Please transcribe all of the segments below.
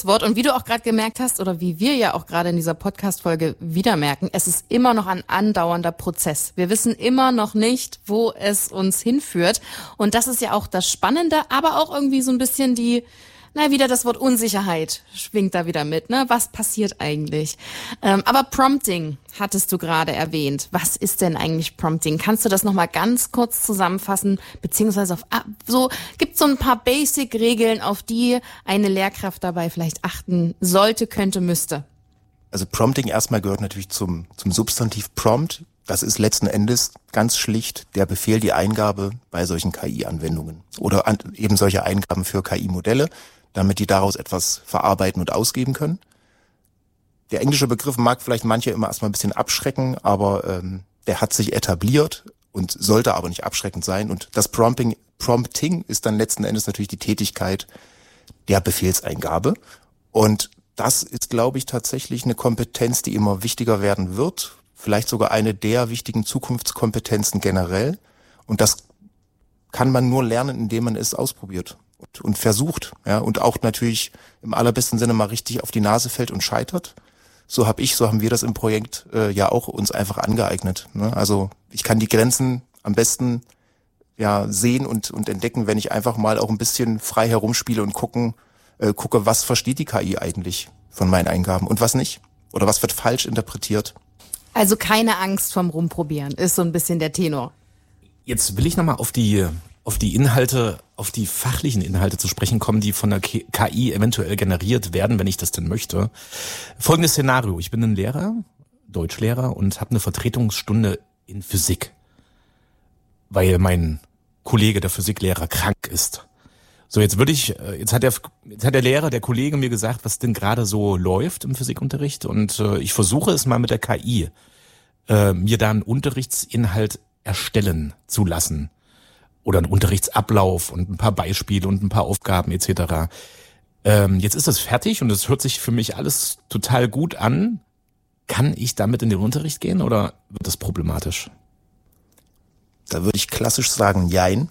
das Wort. Und wie du auch gerade gemerkt hast, oder wie wir ja auch gerade in dieser Podcast-Folge wieder merken, es ist immer noch ein andauernder Prozess. Wir wissen immer noch nicht, wo es uns hinführt. Und das ist ja auch das Spannende, aber auch irgendwie so ein bisschen wieder das Wort Unsicherheit schwingt da wieder mit, ne? Was passiert eigentlich? Aber Prompting hattest du gerade erwähnt. Was ist denn eigentlich Prompting? Kannst du das nochmal ganz kurz zusammenfassen, beziehungsweise gibt so ein paar Basic-Regeln, auf die eine Lehrkraft dabei vielleicht achten sollte, könnte, müsste? Also Prompting erstmal gehört natürlich zum Substantiv Prompt. Das ist letzten Endes ganz schlicht der Befehl, die Eingabe bei solchen KI-Anwendungen oder eben solche Eingaben für KI-Modelle, damit die daraus etwas verarbeiten und ausgeben können. Der englische Begriff mag vielleicht manche immer erstmal ein bisschen abschrecken, aber der hat sich etabliert und sollte aber nicht abschreckend sein. Und das Prompting ist dann letzten Endes natürlich die Tätigkeit der Befehlseingabe. Und das ist, glaube ich, tatsächlich eine Kompetenz, die immer wichtiger werden wird. Vielleicht sogar eine der wichtigen Zukunftskompetenzen generell. Und das kann man nur lernen, indem man es ausprobiert und versucht, ja, und auch natürlich im allerbesten Sinne mal richtig auf die Nase fällt und scheitert. So haben wir das im Projekt ja auch uns einfach angeeignet, ne? Also ich kann die Grenzen am besten ja sehen und entdecken, wenn ich einfach mal auch ein bisschen frei herumspiele und gucke, was versteht die KI eigentlich von meinen Eingaben und was nicht oder was wird falsch interpretiert. Also keine Angst vom Rumprobieren, ist so ein bisschen der Tenor. Jetzt will ich nochmal auf die Inhalte, auf die fachlichen Inhalte zu sprechen kommen, die von der KI eventuell generiert werden, wenn ich das denn möchte. Folgendes Szenario. Ich bin ein Lehrer, Deutschlehrer, und habe eine Vertretungsstunde in Physik, weil mein Kollege, der Physiklehrer, krank ist. So, jetzt hat der Lehrer, der Kollege mir gesagt, was denn gerade so läuft im Physikunterricht, und ich versuche es mal mit der KI, mir da einen Unterrichtsinhalt erstellen zu lassen. Oder einen Unterrichtsablauf und ein paar Beispiele und ein paar Aufgaben etc. Jetzt ist das fertig und es hört sich für mich alles total gut an. Kann ich damit in den Unterricht gehen oder wird das problematisch? Da würde ich klassisch sagen, jein.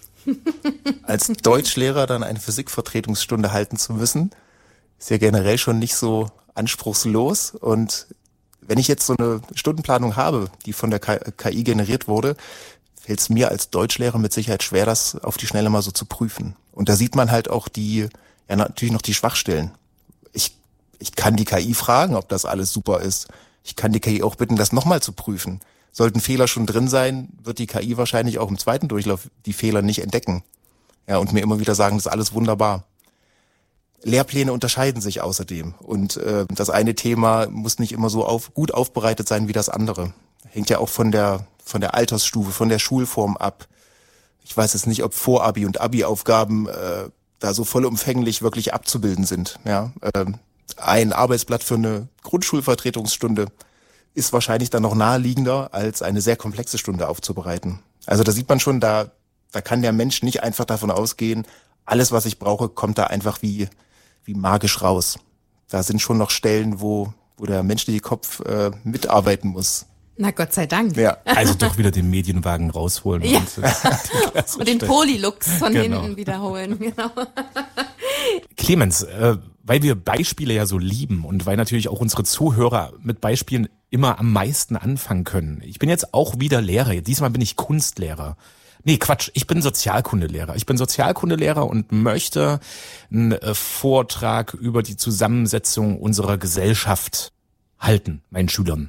Als Deutschlehrer dann eine Physikvertretungsstunde halten zu müssen, ist ja generell schon nicht so anspruchslos. Und wenn ich jetzt so eine Stundenplanung habe, die von der KI generiert wurde, fällt es mir als Deutschlehrer mit Sicherheit schwer, das auf die Schnelle mal so zu prüfen. Und da sieht man halt auch natürlich noch die Schwachstellen. Ich kann die KI fragen, ob das alles super ist. Ich kann die KI auch bitten, das nochmal zu prüfen. Sollten Fehler schon drin sein, wird die KI wahrscheinlich auch im zweiten Durchlauf die Fehler nicht entdecken. Ja, und mir immer wieder sagen, das ist alles wunderbar. Lehrpläne unterscheiden sich außerdem. Und das eine Thema muss nicht immer so gut aufbereitet sein wie das andere. Hängt ja auch von der Altersstufe, von der Schulform ab. Ich weiß jetzt nicht, ob Vorabi- und Abi-Aufgaben da so vollumfänglich wirklich abzubilden sind. Ja, ein Arbeitsblatt für eine Grundschulvertretungsstunde ist wahrscheinlich dann noch naheliegender, als eine sehr komplexe Stunde aufzubereiten. Also da sieht man schon, da kann der Mensch nicht einfach davon ausgehen, alles, was ich brauche, kommt da einfach wie magisch raus. Da sind schon noch Stellen, wo der menschliche Kopf mitarbeiten muss. Na Gott sei Dank. Ja. Also doch wieder den Medienwagen rausholen. Ja. Und den Polylux von hinten wiederholen. Genau. Clemens, weil wir Beispiele ja so lieben und weil natürlich auch unsere Zuhörer mit Beispielen immer am meisten anfangen können. Ich bin jetzt auch wieder Lehrer. Diesmal bin ich Kunstlehrer. Nee, Quatsch, ich bin Sozialkundelehrer. Ich bin Sozialkundelehrer und möchte einen Vortrag über die Zusammensetzung unserer Gesellschaft halten, meinen Schülern.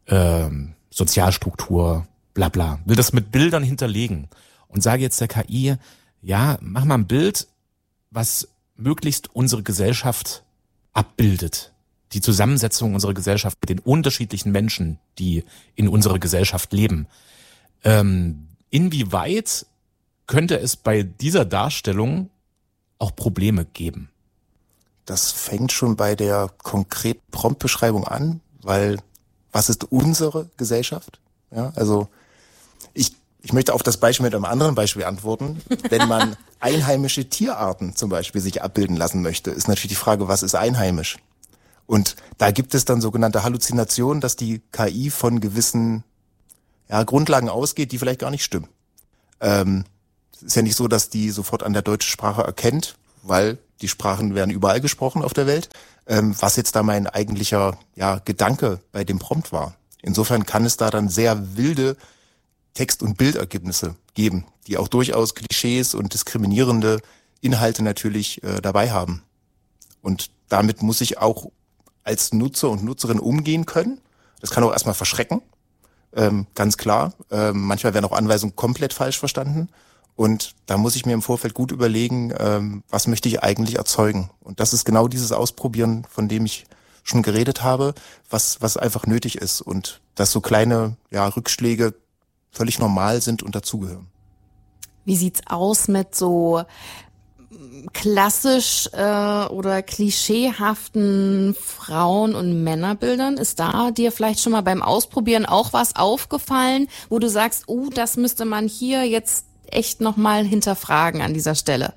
Sozialstruktur, bla bla. Will das mit Bildern hinterlegen und sage jetzt der KI, ja, mach mal ein Bild, was möglichst unsere Gesellschaft abbildet. Die Zusammensetzung unserer Gesellschaft mit den unterschiedlichen Menschen, die in unserer Gesellschaft leben. Inwieweit könnte es bei dieser Darstellung auch Probleme geben? Das fängt schon bei der konkreten Promptbeschreibung an, weil was ist unsere Gesellschaft? Ja, also ich möchte auf das Beispiel mit einem anderen Beispiel antworten. Wenn man einheimische Tierarten zum Beispiel sich abbilden lassen möchte, ist natürlich die Frage, was ist einheimisch? Und da gibt es dann sogenannte Halluzinationen, dass die KI von gewissen Grundlagen ausgeht, die vielleicht gar nicht stimmen. Es ist ja nicht so, dass die sofort an der deutschen Sprache erkennt, weil Die Sprachen werden überall gesprochen auf der Welt. Was jetzt da mein eigentlicher Gedanke bei dem Prompt war. Insofern kann es da dann sehr wilde Text- und Bildergebnisse geben, die auch durchaus Klischees und diskriminierende Inhalte natürlich dabei haben. Und damit muss ich auch als Nutzer und Nutzerin umgehen können. Das kann auch erstmal verschrecken, ganz klar. Manchmal werden auch Anweisungen komplett falsch verstanden. Und da muss ich mir im Vorfeld gut überlegen, was möchte ich eigentlich erzeugen. Und das ist genau dieses Ausprobieren, von dem ich schon geredet habe, was einfach nötig ist. Und dass so kleine Rückschläge völlig normal sind und dazugehören. Wie sieht's aus mit so klassisch oder klischeehaften Frauen- und Männerbildern? Ist da dir vielleicht schon mal beim Ausprobieren auch was aufgefallen, wo du sagst, das müsste man hier jetzt echt nochmal hinterfragen an dieser Stelle?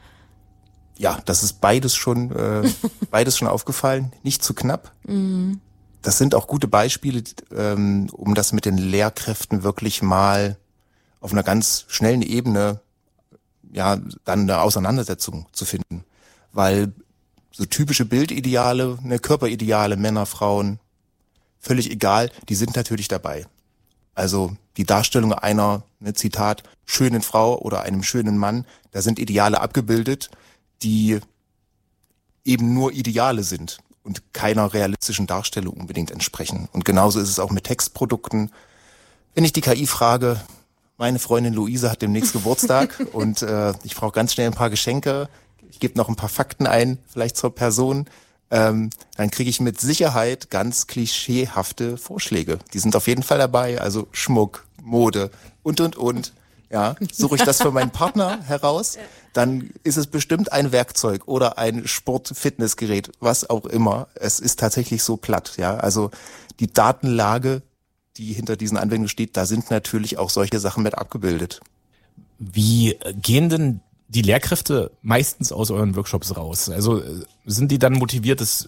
Ja, das ist beides schon aufgefallen. Nicht zu knapp. Mhm. Das sind auch gute Beispiele, um das mit den Lehrkräften wirklich mal auf einer ganz schnellen Ebene dann eine Auseinandersetzung zu finden. Weil so typische Bildideale, Körperideale, Männer, Frauen, völlig egal, die sind natürlich dabei. Also die Darstellung einer, Zitat, schönen Frau oder einem schönen Mann, da sind Ideale abgebildet, die eben nur Ideale sind und keiner realistischen Darstellung unbedingt entsprechen. Und genauso ist es auch mit Textprodukten. Wenn ich die KI frage, meine Freundin Luise hat demnächst Geburtstag und ich brauche ganz schnell ein paar Geschenke, ich gebe noch ein paar Fakten ein, vielleicht zur Person, dann kriege ich mit Sicherheit ganz klischeehafte Vorschläge. Die sind auf jeden Fall dabei, also Schmuck, Mode und. Ja, suche ich das für meinen Partner heraus, dann ist es bestimmt ein Werkzeug oder ein Sport-Fitnessgerät, was auch immer. Es ist tatsächlich so platt, ja. Also die Datenlage, die hinter diesen Anwendungen steht, da sind natürlich auch solche Sachen mit abgebildet. Wie gehen denn die Lehrkräfte meistens aus euren Workshops raus? Also sind die dann motiviert, es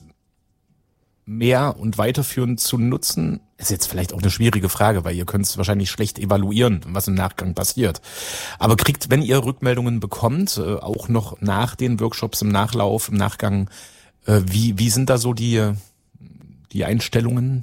mehr und weiterführend zu nutzen? Ist jetzt vielleicht auch eine schwierige Frage, weil ihr könnt es wahrscheinlich schlecht evaluieren, was im Nachgang passiert. Aber wenn ihr Rückmeldungen bekommt, auch noch nach den Workshops im Nachlauf, im Nachgang, wie sind da so die Einstellungen?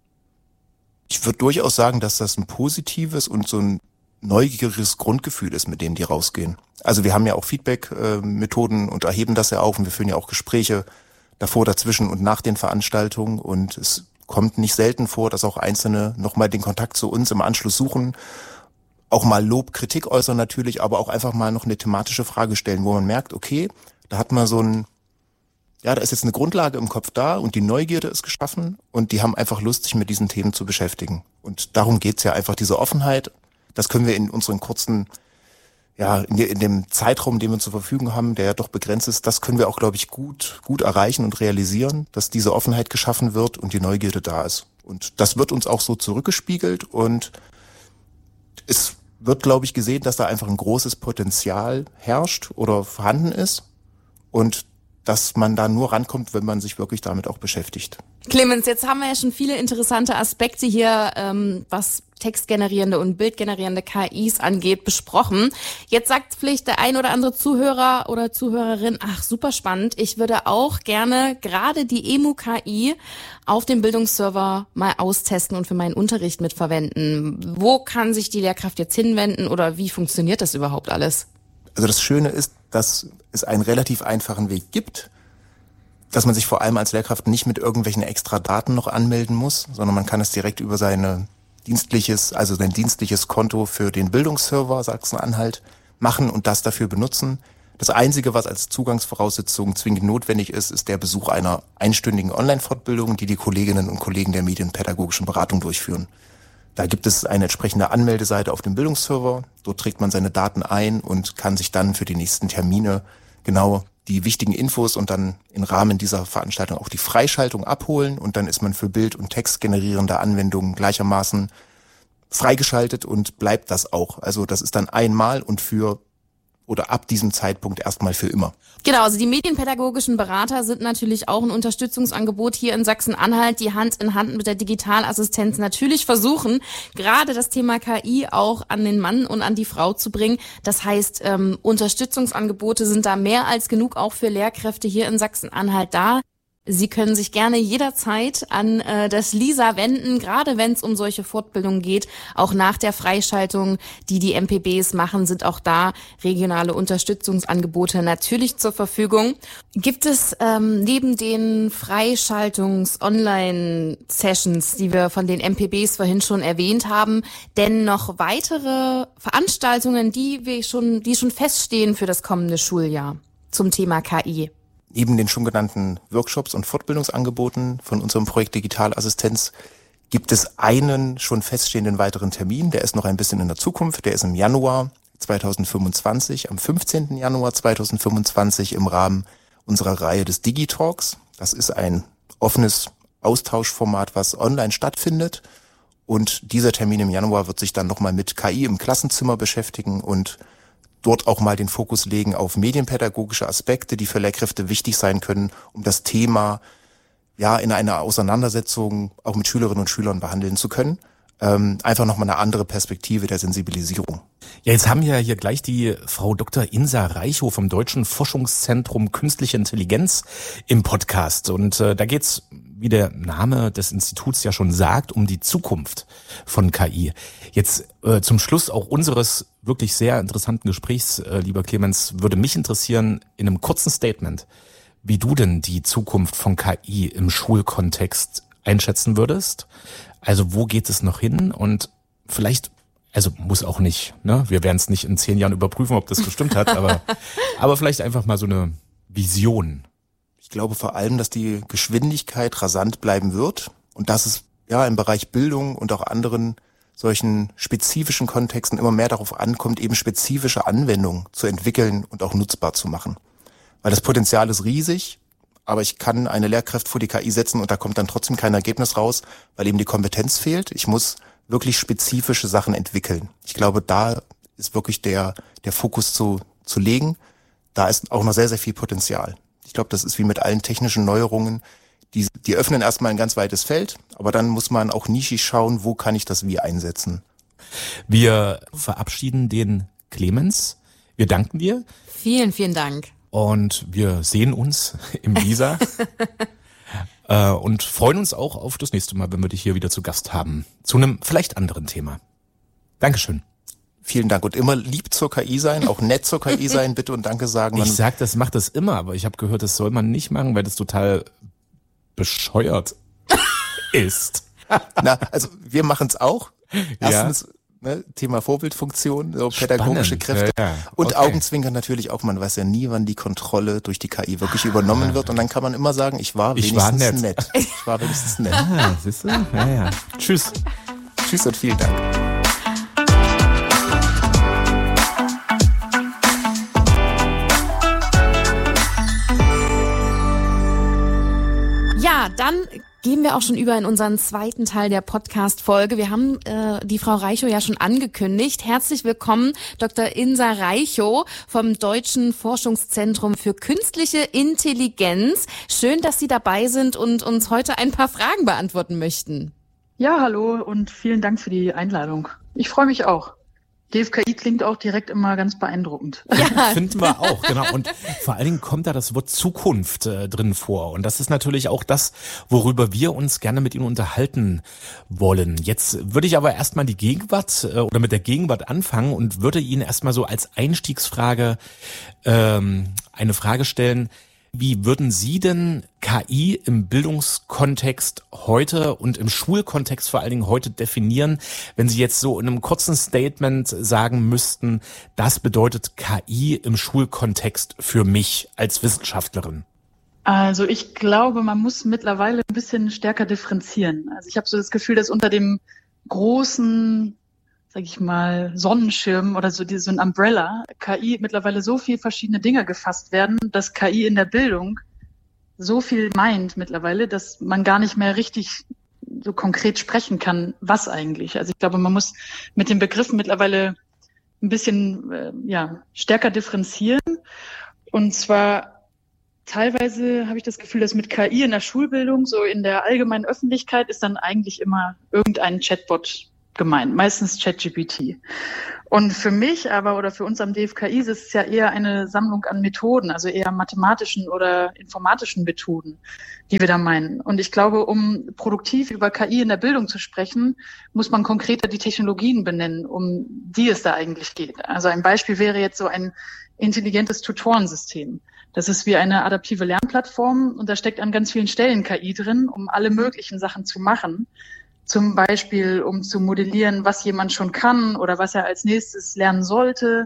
Ich würde durchaus sagen, dass das ein positives und so ein neugieriges Grundgefühl ist, mit dem die rausgehen. Also wir haben ja auch Feedback-Methoden und erheben das ja auch und wir führen ja auch Gespräche davor, dazwischen und nach den Veranstaltungen und es kommt nicht selten vor, dass auch Einzelne nochmal den Kontakt zu uns im Anschluss suchen, auch mal Lob, Kritik äußern natürlich, aber auch einfach mal noch eine thematische Frage stellen, wo man merkt, okay, da hat man da ist jetzt eine Grundlage im Kopf da und die Neugierde ist geschaffen und die haben einfach Lust, sich mit diesen Themen zu beschäftigen. Und darum geht's ja einfach, diese Offenheit, das können wir in unseren kurzen, in dem Zeitraum, den wir zur Verfügung haben, der ja doch begrenzt ist, das können wir auch, glaube ich, gut erreichen und realisieren, dass diese Offenheit geschaffen wird und die Neugierde da ist. Und das wird uns auch so zurückgespiegelt und es wird, glaube ich, gesehen, dass da einfach ein großes Potenzial herrscht oder vorhanden ist und dass man da nur rankommt, wenn man sich wirklich damit auch beschäftigt. Clemens, jetzt haben wir ja schon viele interessante Aspekte hier, was textgenerierende und bildgenerierende KIs angeht, besprochen. Jetzt sagt vielleicht der ein oder andere Zuhörer oder Zuhörerin, ach, super spannend, ich würde auch gerne gerade die Emu-KI auf dem Bildungsserver mal austesten und für meinen Unterricht mitverwenden. Wo kann sich die Lehrkraft jetzt hinwenden oder wie funktioniert das überhaupt alles? Also das Schöne ist, dass es einen relativ einfachen Weg gibt, dass man sich vor allem als Lehrkraft nicht mit irgendwelchen extra Daten noch anmelden muss, sondern man kann es direkt über sein dienstliches Konto für den Bildungsserver Sachsen-Anhalt machen und das dafür benutzen. Das Einzige, was als Zugangsvoraussetzung zwingend notwendig ist, ist der Besuch einer einstündigen Online-Fortbildung, die Kolleginnen und Kollegen der medienpädagogischen Beratung durchführen. Da gibt es eine entsprechende Anmeldeseite auf dem Bildungsserver. Dort trägt man seine Daten ein und kann sich dann für die nächsten Termine genau die wichtigen Infos und dann im Rahmen dieser Veranstaltung auch die Freischaltung abholen. Und dann ist man für Bild- und Textgenerierende Anwendungen gleichermaßen freigeschaltet und bleibt das auch. Also das ist dann einmal und oder ab diesem Zeitpunkt erstmal für immer. Genau, also die medienpädagogischen Berater sind natürlich auch ein Unterstützungsangebot hier in Sachsen-Anhalt, die Hand in Hand mit der Digitalassistenz natürlich versuchen, gerade das Thema KI auch an den Mann und an die Frau zu bringen. Das heißt, Unterstützungsangebote sind da mehr als genug auch für Lehrkräfte hier in Sachsen-Anhalt da. Sie können sich gerne jederzeit an das LISA wenden, gerade wenn es um solche Fortbildungen geht. Auch nach der Freischaltung, die MPBs machen, sind auch da regionale Unterstützungsangebote natürlich zur Verfügung. Gibt es neben den Freischaltungs-Online-Sessions, die wir von den MPBs vorhin schon erwähnt haben, denn noch weitere Veranstaltungen, die schon feststehen für das kommende Schuljahr zum Thema KI? Neben den schon genannten Workshops und Fortbildungsangeboten von unserem Projekt Digitalassistenz gibt es einen schon feststehenden weiteren Termin. Der ist noch ein bisschen in der Zukunft. Der ist im Januar 2025, am 15. Januar 2025 im Rahmen unserer Reihe des Digitalks. Das ist ein offenes Austauschformat, was online stattfindet. Und dieser Termin im Januar wird sich dann nochmal mit KI im Klassenzimmer beschäftigen und dort auch mal den Fokus legen auf medienpädagogische Aspekte, die für Lehrkräfte wichtig sein können, um das Thema ja in einer Auseinandersetzung auch mit Schülerinnen und Schülern behandeln zu können. Einfach nochmal eine andere Perspektive der Sensibilisierung. Ja, jetzt haben wir hier gleich die Frau Dr. Insa Reichow vom Deutschen Forschungszentrum Künstliche Intelligenz im Podcast. Und da geht's, wie der Name des Instituts ja schon sagt, um die Zukunft von KI. Jetzt zum Schluss auch unseres wirklich sehr interessanten Gesprächs, lieber Clemens, würde mich interessieren, in einem kurzen Statement, wie du denn die Zukunft von KI im Schulkontext einschätzen würdest. Also wo geht es noch hin? Und vielleicht, also muss auch nicht, ne? Wir werden es nicht in 10 Jahren überprüfen, ob das gestimmt hat, aber vielleicht einfach mal so eine Vision. Ich glaube vor allem, dass die Geschwindigkeit rasant bleiben wird und dass es ja im Bereich Bildung und auch anderen solchen spezifischen Kontexten immer mehr darauf ankommt, eben spezifische Anwendungen zu entwickeln und auch nutzbar zu machen. Weil das Potenzial ist riesig, aber ich kann eine Lehrkraft vor die KI setzen und da kommt dann trotzdem kein Ergebnis raus, weil eben die Kompetenz fehlt. Ich muss wirklich spezifische Sachen entwickeln. Ich glaube, da ist wirklich der Fokus zu legen. Da ist auch noch sehr, sehr viel Potenzial. Ich glaube, das ist wie mit allen technischen Neuerungen. Die öffnen erstmal ein ganz weites Feld, aber dann muss man auch nischig schauen, wo kann ich das wie einsetzen. Wir verabschieden den Clemens. Wir danken dir. Vielen, vielen Dank. Und wir sehen uns im LISA und freuen uns auch auf das nächste Mal, wenn wir dich hier wieder zu Gast haben. Zu einem vielleicht anderen Thema. Dankeschön. Vielen Dank und immer lieb zur KI sein, auch nett zur KI sein, bitte und danke sagen. Ich sag, das macht das immer, aber ich habe gehört, das soll man nicht machen, weil das total bescheuert ist. Na, also wir machen es auch. Erstens Thema Vorbildfunktion, so pädagogische Kräfte und Augenzwinkern natürlich auch. Man weiß ja nie, wann die Kontrolle durch die KI wirklich übernommen wird und dann kann man immer sagen, ich war wenigstens nett. Ich war wenigstens nett. Siehst du? Ja. Tschüss. Tschüss und vielen Dank. Ja, dann gehen wir auch schon über in unseren zweiten Teil der Podcast-Folge. Wir haben die Frau Reichow ja schon angekündigt. Herzlich willkommen, Dr. Insa Reichow vom Deutschen Forschungszentrum für Künstliche Intelligenz. Schön, dass Sie dabei sind und uns heute ein paar Fragen beantworten möchten. Ja, hallo und vielen Dank für die Einladung. Ich freue mich auch. DFKI klingt auch direkt immer ganz beeindruckend. Ja, finden wir auch, genau. Und vor allen Dingen kommt da das Wort Zukunft drin vor. Und das ist natürlich auch das, worüber wir uns gerne mit Ihnen unterhalten wollen. Jetzt würde ich aber erstmal die Gegenwart oder mit der Gegenwart anfangen und würde Ihnen erstmal so als Einstiegsfrage eine Frage stellen. Wie würden Sie denn KI im Bildungskontext heute und im Schulkontext vor allen Dingen heute definieren, wenn Sie jetzt so in einem kurzen Statement sagen müssten, das bedeutet KI im Schulkontext für mich als Wissenschaftlerin? Also ich glaube, man muss mittlerweile ein bisschen stärker differenzieren. Also ich habe so das Gefühl, dass unter dem großen, sag ich mal, Sonnenschirm oder so ein Umbrella, KI mittlerweile so viel verschiedene Dinge gefasst werden, dass KI in der Bildung so viel meint mittlerweile, dass man gar nicht mehr richtig so konkret sprechen kann, was eigentlich. Also ich glaube, man muss mit den Begriffen mittlerweile ein bisschen stärker differenzieren. Und zwar teilweise habe ich das Gefühl, dass mit KI in der Schulbildung, so in der allgemeinen Öffentlichkeit, ist dann eigentlich immer irgendein Chatbot gemeint, meistens ChatGPT. Und für mich aber oder für uns am DFKI ist es ja eher eine Sammlung an Methoden, also eher mathematischen oder informatischen Methoden, die wir da meinen. Und ich glaube, um produktiv über KI in der Bildung zu sprechen, muss man konkreter die Technologien benennen, um die es da eigentlich geht. Also ein Beispiel wäre jetzt so ein intelligentes Tutorensystem. Das ist wie eine adaptive Lernplattform und da steckt an ganz vielen Stellen KI drin, um alle möglichen Sachen zu machen. Zum Beispiel, um zu modellieren, was jemand schon kann oder was er als nächstes lernen sollte.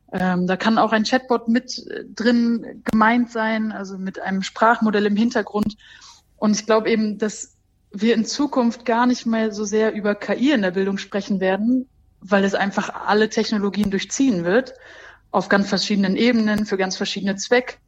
Da kann auch ein Chatbot mit drin gemeint sein, also mit einem Sprachmodell im Hintergrund. Und ich glaube eben, dass wir in Zukunft gar nicht mehr so sehr über KI in der Bildung sprechen werden, weil es einfach alle Technologien durchziehen wird, auf ganz verschiedenen Ebenen, für ganz verschiedene Zwecke.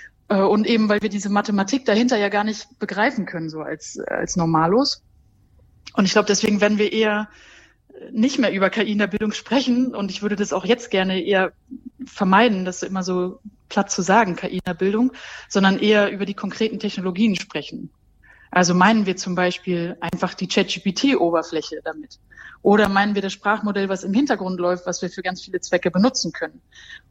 Und eben, weil wir diese Mathematik dahinter ja gar nicht begreifen können, so als Normalos. Und ich glaube, deswegen werden wir eher nicht mehr über KI in der Bildung sprechen. Und ich würde das auch jetzt gerne eher vermeiden, das immer so platt zu sagen, KI in der Bildung, sondern eher über die konkreten Technologien sprechen. Also meinen wir zum Beispiel einfach die ChatGPT-Oberfläche damit? Oder meinen wir das Sprachmodell, was im Hintergrund läuft, was wir für ganz viele Zwecke benutzen können?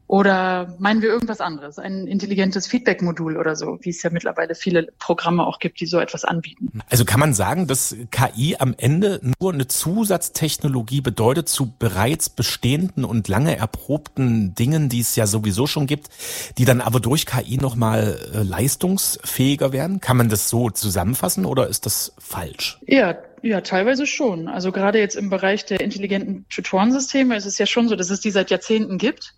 Oder meinen wir irgendwas anderes, ein intelligentes Feedback-Modul oder so, wie es ja mittlerweile viele Programme auch gibt, die so etwas anbieten? Also kann man sagen, dass KI am Ende nur eine Zusatztechnologie bedeutet zu bereits bestehenden und lange erprobten Dingen, die es ja sowieso schon gibt, die dann aber durch KI nochmal leistungsfähiger werden? Kann man das so zusammenfassen oder ist das falsch? Ja, teilweise schon. Also gerade jetzt im Bereich der intelligenten Tutorensysteme ist es ja schon so, dass es die seit Jahrzehnten gibt.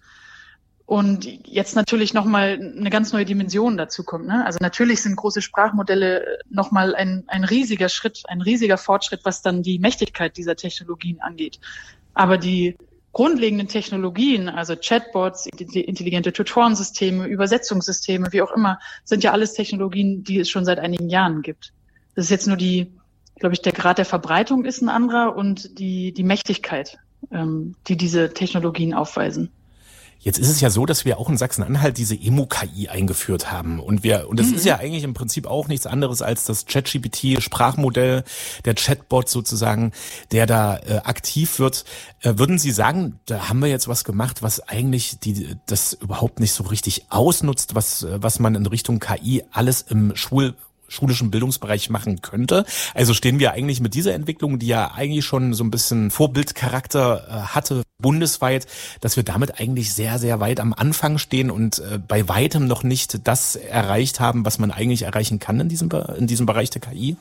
Und jetzt natürlich nochmal eine ganz neue Dimension dazu kommt. Ne? Also natürlich sind große Sprachmodelle nochmal ein riesiger Schritt, ein riesiger Fortschritt, was dann die Mächtigkeit dieser Technologien angeht. Aber die grundlegenden Technologien, also Chatbots, intelligente Tutorensysteme, Übersetzungssysteme, wie auch immer, sind ja alles Technologien, die es schon seit einigen Jahren gibt. Das ist jetzt nur glaube ich, der Grad der Verbreitung ist ein anderer und die Mächtigkeit, die diese Technologien aufweisen. Jetzt ist es ja so, dass wir auch in Sachsen-Anhalt diese Emo-KI eingeführt haben. Und das ist ja eigentlich im Prinzip auch nichts anderes als das ChatGPT-Sprachmodell, der Chatbot sozusagen, der da aktiv wird. Würden Sie sagen, da haben wir jetzt was gemacht, was eigentlich das überhaupt nicht so richtig ausnutzt, was man in Richtung KI alles im schulischen Bildungsbereich machen könnte? Also stehen wir eigentlich mit dieser Entwicklung, die ja eigentlich schon so ein bisschen Vorbildcharakter hatte, bundesweit, dass wir damit eigentlich sehr, sehr weit am Anfang stehen und bei weitem noch nicht das erreicht haben, was man eigentlich erreichen kann in diesem Bereich der KI?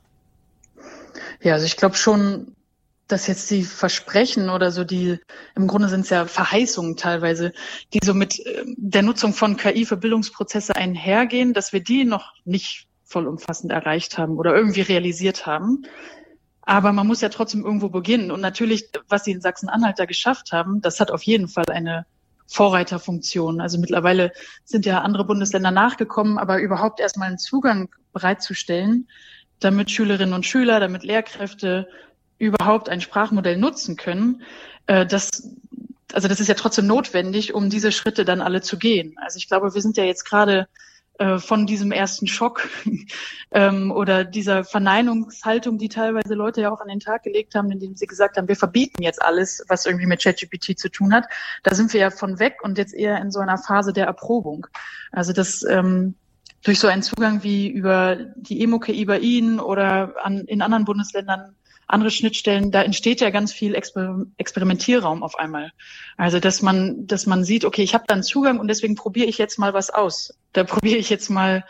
Ja, also ich glaube schon, dass jetzt die Versprechen oder so im Grunde sind es ja Verheißungen teilweise, die so mit der Nutzung von KI für Bildungsprozesse einhergehen, dass wir die noch nicht vollumfassend erreicht haben oder irgendwie realisiert haben. Aber man muss ja trotzdem irgendwo beginnen. Und natürlich, was sie in Sachsen-Anhalt da geschafft haben, das hat auf jeden Fall eine Vorreiterfunktion. Also mittlerweile sind ja andere Bundesländer nachgekommen, aber überhaupt erstmal einen Zugang bereitzustellen, damit Schülerinnen und Schüler, damit Lehrkräfte überhaupt ein Sprachmodell nutzen können, das ist ja trotzdem notwendig, um diese Schritte dann alle zu gehen. Also ich glaube, wir sind ja jetzt gerade von diesem ersten Schock oder dieser Verneinungshaltung, die teilweise Leute ja auch an den Tag gelegt haben, indem sie gesagt haben, wir verbieten jetzt alles, was irgendwie mit ChatGPT zu tun hat. Da sind wir ja von weg und jetzt eher in so einer Phase der Erprobung. Also das durch so einen Zugang wie über die Emo-KI bei Ihnen oder in anderen Bundesländern andere Schnittstellen, da entsteht ja ganz viel Experimentierraum auf einmal. Also dass man sieht, okay, ich habe da einen Zugang und deswegen probiere ich jetzt mal was aus. Da probiere ich jetzt mal,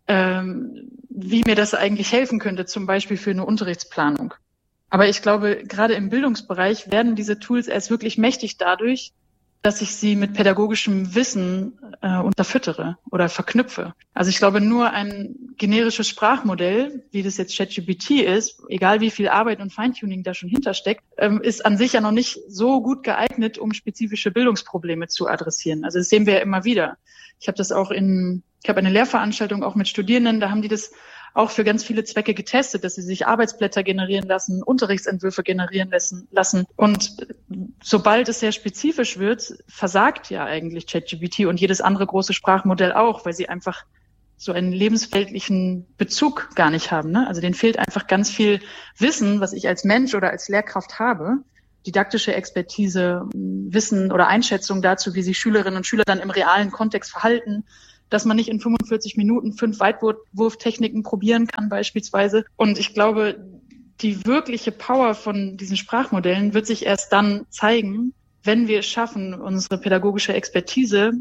wie mir das eigentlich helfen könnte, zum Beispiel für eine Unterrichtsplanung. Aber ich glaube, gerade im Bildungsbereich werden diese Tools erst wirklich mächtig dadurch, dass ich sie mit pädagogischem Wissen unterfüttere oder verknüpfe. Also ich glaube, nur ein generisches Sprachmodell, wie das jetzt ChatGPT ist, egal wie viel Arbeit und Feintuning da schon hintersteckt, ist an sich ja noch nicht so gut geeignet, um spezifische Bildungsprobleme zu adressieren. Also das sehen wir ja immer wieder. Ich habe eine Lehrveranstaltung auch mit Studierenden, da haben die das auch für ganz viele Zwecke getestet, dass sie sich Arbeitsblätter generieren lassen, Unterrichtsentwürfe generieren lassen. Und sobald es sehr spezifisch wird, versagt ja eigentlich ChatGPT und jedes andere große Sprachmodell auch, weil sie einfach so einen lebensweltlichen Bezug gar nicht haben, ne? Also denen fehlt einfach ganz viel Wissen, was ich als Mensch oder als Lehrkraft habe. Didaktische Expertise, Wissen oder Einschätzung dazu, wie sich Schülerinnen und Schüler dann im realen Kontext verhalten, dass man nicht in 45 Minuten 5 Weitwurftechniken probieren kann beispielsweise. Und ich glaube, die wirkliche Power von diesen Sprachmodellen wird sich erst dann zeigen, wenn wir es schaffen, unsere pädagogische Expertise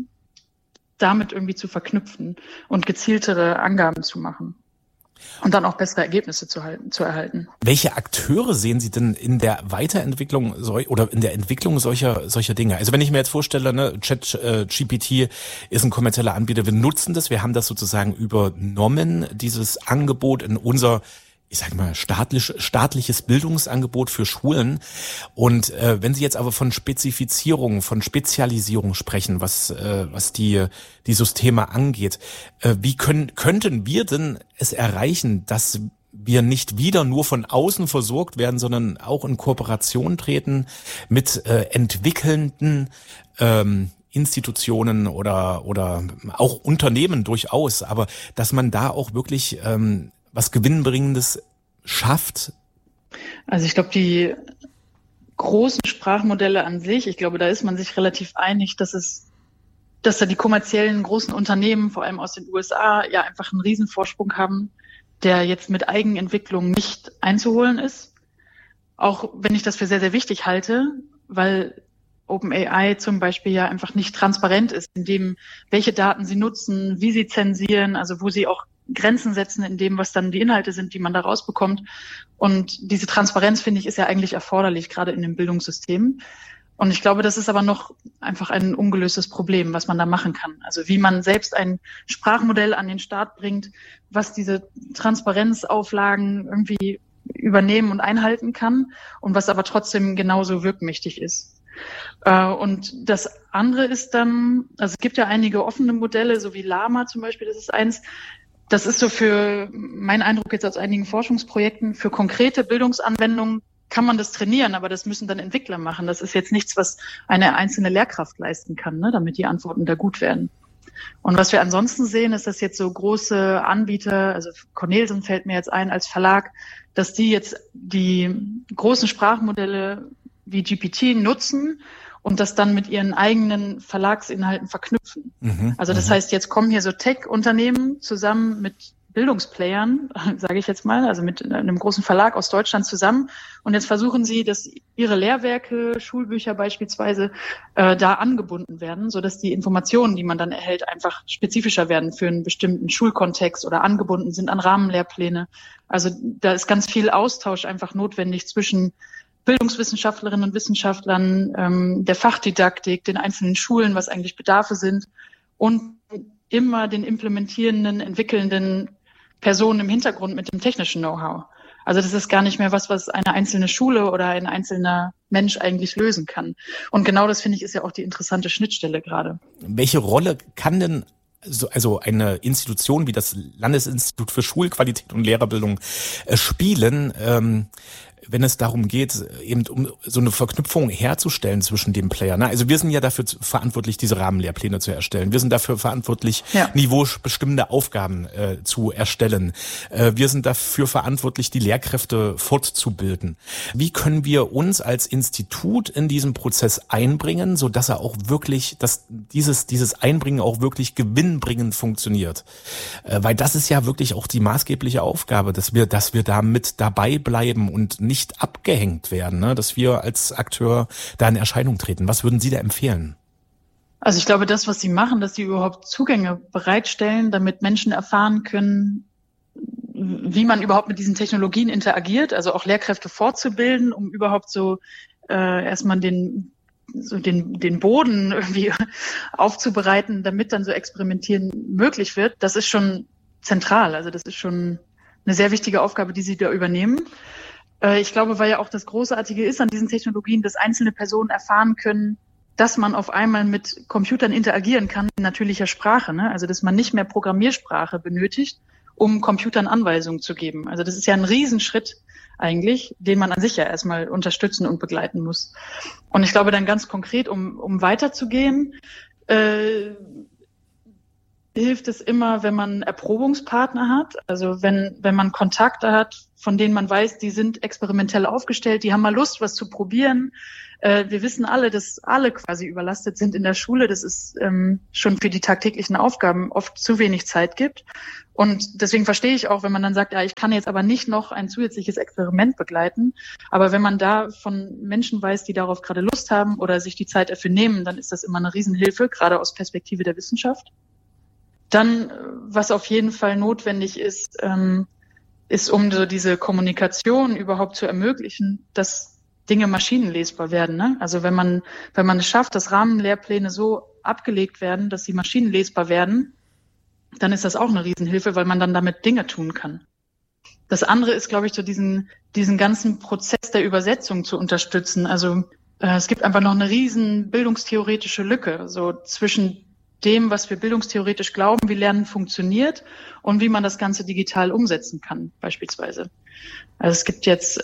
damit irgendwie zu verknüpfen und gezieltere Angaben zu machen. Und dann auch bessere Ergebnisse zu erhalten. Welche Akteure sehen Sie denn in der Weiterentwicklung oder in der Entwicklung solcher Dinge? Also wenn ich mir jetzt vorstelle, ne, ChatGPT ist ein kommerzieller Anbieter, wir nutzen das, wir haben das sozusagen übernommen, dieses Angebot in unser, ich sage mal, staatliches Bildungsangebot für Schulen. Und wenn Sie jetzt aber von Spezifizierung, von Spezialisierung sprechen, was die Systeme angeht, wie könnten wir denn es erreichen, dass wir nicht wieder nur von außen versorgt werden, sondern auch in Kooperation treten mit entwickelnden Institutionen oder auch Unternehmen durchaus, aber dass man da auch wirklich was Gewinnbringendes schafft? Also ich glaube, die großen Sprachmodelle an sich, ich glaube, da ist man sich relativ einig, dass da die kommerziellen großen Unternehmen, vor allem aus den USA, ja einfach einen Riesenvorsprung haben, der jetzt mit Eigenentwicklung nicht einzuholen ist. Auch wenn ich das für sehr, sehr wichtig halte, weil OpenAI zum Beispiel ja einfach nicht transparent ist, in dem, welche Daten sie nutzen, wie sie zensieren, also wo sie auch Grenzen setzen in dem, was dann die Inhalte sind, die man da rausbekommt. Und diese Transparenz, finde ich, ist ja eigentlich erforderlich, gerade in dem Bildungssystem. Und ich glaube, das ist aber noch einfach ein ungelöstes Problem, was man da machen kann. Also wie man selbst ein Sprachmodell an den Start bringt, was diese Transparenzauflagen irgendwie übernehmen und einhalten kann und was aber trotzdem genauso wirkmächtig ist. Und das andere ist dann, also es gibt ja einige offene Modelle, so wie Llama zum Beispiel, das ist eins. Das ist so für mein Eindruck jetzt aus einigen Forschungsprojekten, für konkrete Bildungsanwendungen kann man das trainieren, aber das müssen dann Entwickler machen. Das ist jetzt nichts, was eine einzelne Lehrkraft leisten kann, ne, damit die Antworten da gut werden. Und was wir ansonsten sehen, ist, dass jetzt so große Anbieter, also Cornelsen fällt mir jetzt ein als Verlag, dass die jetzt die großen Sprachmodelle wie GPT nutzen und das dann mit ihren eigenen Verlagsinhalten verknüpfen. Also das heißt, jetzt kommen hier so Tech-Unternehmen zusammen mit Bildungsplayern, sage ich jetzt mal, also mit einem großen Verlag aus Deutschland zusammen. Und jetzt versuchen sie, dass ihre Lehrwerke, Schulbücher beispielsweise, da angebunden werden, sodass die Informationen, die man dann erhält, einfach spezifischer werden für einen bestimmten Schulkontext oder angebunden sind an Rahmenlehrpläne. Also da ist ganz viel Austausch einfach notwendig zwischen Bildungswissenschaftlerinnen und Wissenschaftlern, der Fachdidaktik, den einzelnen Schulen, was eigentlich Bedarfe sind und immer den implementierenden, entwickelnden Personen im Hintergrund mit dem technischen Know-how. Also das ist gar nicht mehr was eine einzelne Schule oder ein einzelner Mensch eigentlich lösen kann. Und genau das, finde ich, ist ja auch die interessante Schnittstelle gerade. Welche Rolle kann denn also eine Institution wie das Landesinstitut für Schulqualität und Lehrerbildung spielen, wenn es darum geht, eben um so eine Verknüpfung herzustellen zwischen den Playern. Also wir sind ja dafür verantwortlich, diese Rahmenlehrpläne zu erstellen. Wir sind dafür verantwortlich, niveaubestimmende Aufgaben zu erstellen. Wir sind dafür verantwortlich, die Lehrkräfte fortzubilden. Wie können wir uns als Institut in diesem Prozess einbringen, so dass er auch wirklich, dass dieses Einbringen auch wirklich gewinnbringend funktioniert? Weil das ist ja wirklich auch die maßgebliche Aufgabe, dass wir da mit dabei bleiben und nicht abgehängt werden, ne? Dass wir als Akteur da in Erscheinung treten. Was würden Sie da empfehlen? Also ich glaube, das, was Sie machen, dass Sie überhaupt Zugänge bereitstellen, damit Menschen erfahren können, wie man überhaupt mit diesen Technologien interagiert, also auch Lehrkräfte fortzubilden, um überhaupt so erstmal den Boden irgendwie aufzubereiten, damit dann so Experimentieren möglich wird. Das ist schon zentral. Also das ist schon eine sehr wichtige Aufgabe, die Sie da übernehmen. Ich glaube, weil ja auch das Großartige ist an diesen Technologien, dass einzelne Personen erfahren können, dass man auf einmal mit Computern interagieren kann in natürlicher Sprache, ne? Also dass man nicht mehr Programmiersprache benötigt, um Computern Anweisungen zu geben. Also das ist ja ein Riesenschritt eigentlich, den man an sich ja erstmal unterstützen und begleiten muss. Und ich glaube dann ganz konkret, um weiterzugehen, hilft es immer, wenn man Erprobungspartner hat, also wenn man Kontakte hat, von denen man weiß, die sind experimentell aufgestellt, die haben mal Lust, was zu probieren. Wir wissen alle, dass alle quasi überlastet sind in der Schule, dass es schon für die tagtäglichen Aufgaben oft zu wenig Zeit gibt. Und deswegen verstehe ich auch, wenn man dann sagt, ja, ich kann jetzt aber nicht noch ein zusätzliches Experiment begleiten. Aber wenn man da von Menschen weiß, die darauf gerade Lust haben oder sich die Zeit dafür nehmen, dann ist das immer eine Riesenhilfe, gerade aus Perspektive der Wissenschaft. Dann, was auf jeden Fall notwendig ist, ist, um so diese Kommunikation überhaupt zu ermöglichen, dass Dinge maschinenlesbar werden. Ne? Also wenn man es schafft, dass Rahmenlehrpläne so abgelegt werden, dass sie maschinenlesbar werden, dann ist das auch eine Riesenhilfe, weil man dann damit Dinge tun kann. Das andere ist, glaube ich, so diesen ganzen Prozess der Übersetzung zu unterstützen. Also es gibt einfach noch eine riesen bildungstheoretische Lücke, so zwischen dem, was wir bildungstheoretisch glauben, wie Lernen funktioniert und wie man das Ganze digital umsetzen kann, beispielsweise. Also es gibt jetzt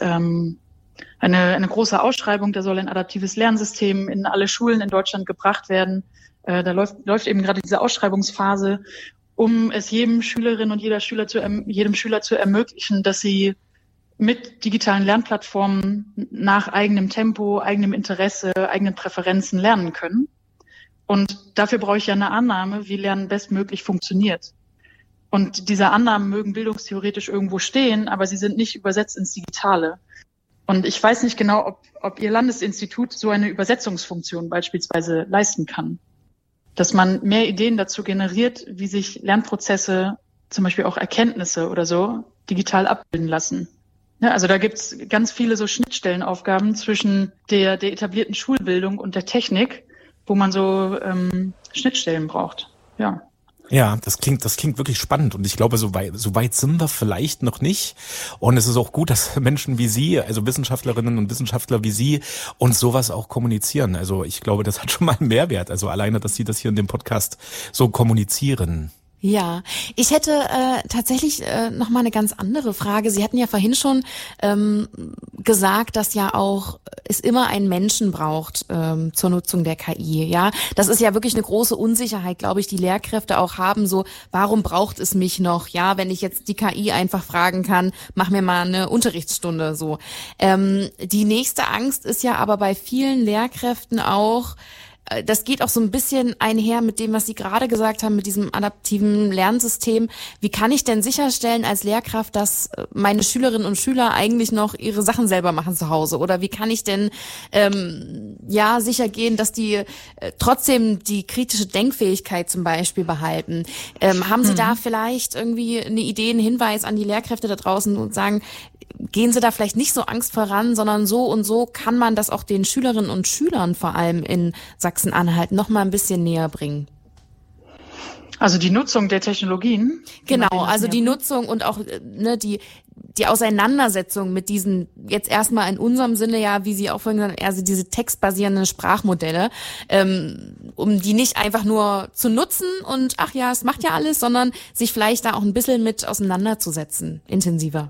eine große Ausschreibung, da soll ein adaptives Lernsystem in alle Schulen in Deutschland gebracht werden. Da läuft eben gerade diese Ausschreibungsphase, um es jedem Schülerin und jedem Schüler zu ermöglichen, dass sie mit digitalen Lernplattformen nach eigenem Tempo, eigenem Interesse, eigenen Präferenzen lernen können. Und dafür brauche ich ja eine Annahme, wie Lernen bestmöglich funktioniert. Und diese Annahmen mögen bildungstheoretisch irgendwo stehen, aber sie sind nicht übersetzt ins Digitale. Und ich weiß nicht genau, ob Ihr Landesinstitut so eine Übersetzungsfunktion beispielsweise leisten kann. Dass man mehr Ideen dazu generiert, wie sich Lernprozesse, zum Beispiel auch Erkenntnisse oder so, digital abbilden lassen. Ja, also da gibt's ganz viele so Schnittstellenaufgaben zwischen der etablierten Schulbildung und der Technik, wo man so Schnittstellen braucht. Ja. Ja, das klingt wirklich spannend und ich glaube, so weit sind wir vielleicht noch nicht. Und es ist auch gut, dass Menschen wie Sie, also Wissenschaftlerinnen und Wissenschaftler wie Sie, uns sowas auch kommunizieren. Also ich glaube, das hat schon mal einen Mehrwert. Also alleine, dass Sie das hier in dem Podcast so kommunizieren. Ja, ich hätte tatsächlich noch mal eine ganz andere Frage. Sie hatten ja vorhin schon gesagt, dass ja auch es immer einen Menschen braucht zur Nutzung der KI. Ja, das ist ja wirklich eine große Unsicherheit, glaube ich, die Lehrkräfte auch haben. So, warum braucht es mich noch? Ja, wenn ich jetzt die KI einfach fragen kann, mach mir mal eine Unterrichtsstunde. So, die nächste Angst ist ja aber bei vielen Lehrkräften auch, das geht auch so ein bisschen einher mit dem, was Sie gerade gesagt haben, mit diesem adaptiven Lernsystem. Wie kann ich denn sicherstellen als Lehrkraft, dass meine Schülerinnen und Schüler eigentlich noch ihre Sachen selber machen zu Hause? Oder wie kann ich denn sicher gehen, dass die trotzdem die kritische Denkfähigkeit zum Beispiel behalten? Haben Sie da vielleicht irgendwie eine Idee, einen Hinweis an die Lehrkräfte da draußen und sagen, gehen Sie da vielleicht nicht so angstvoll ran, sondern so und so kann man das auch den Schülerinnen und Schülern vor allem in Sachsen-Anhalt noch mal ein bisschen näher bringen? Also die Nutzung der Technologien? Genau, also die Nutzung und auch die Auseinandersetzung mit diesen, jetzt erstmal in unserem Sinne ja, wie Sie auch vorhin gesagt haben, also diese textbasierenden Sprachmodelle, um die nicht einfach nur zu nutzen und ach ja, es macht ja alles, sondern sich vielleicht da auch ein bisschen mit auseinanderzusetzen, intensiver.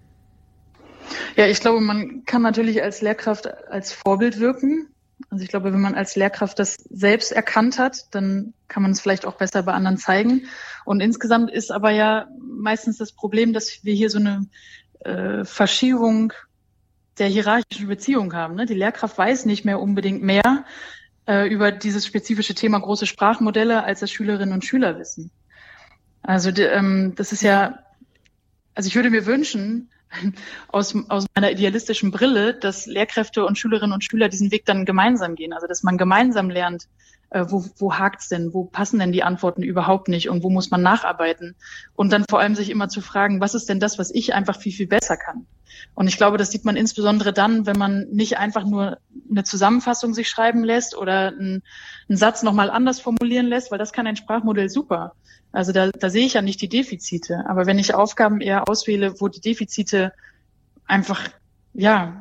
Ja, ich glaube, man kann natürlich als Lehrkraft als Vorbild wirken. Also ich glaube, wenn man als Lehrkraft das selbst erkannt hat, dann kann man es vielleicht auch besser bei anderen zeigen. Und insgesamt ist aber ja meistens das Problem, dass wir hier so eine Verschiebung der hierarchischen Beziehung haben. Ne? Die Lehrkraft weiß nicht mehr unbedingt mehr über dieses spezifische Thema große Sprachmodelle, als das Schülerinnen und Schüler wissen. Also das ist ja, also ich würde mir wünschen, aus meiner idealistischen Brille, dass Lehrkräfte und Schülerinnen und Schüler diesen Weg dann gemeinsam gehen. Also dass man gemeinsam lernt, wo hakt's denn, wo passen denn die Antworten überhaupt nicht und wo muss man nacharbeiten. Und dann vor allem sich immer zu fragen, was ist denn das, was ich einfach viel, viel besser kann. Und ich glaube, das sieht man insbesondere dann, wenn man nicht einfach nur eine Zusammenfassung sich schreiben lässt oder einen Satz nochmal anders formulieren lässt, weil das kann ein Sprachmodell super. Also da sehe ich ja nicht die Defizite. Aber wenn ich Aufgaben eher auswähle, wo die Defizite einfach, ja,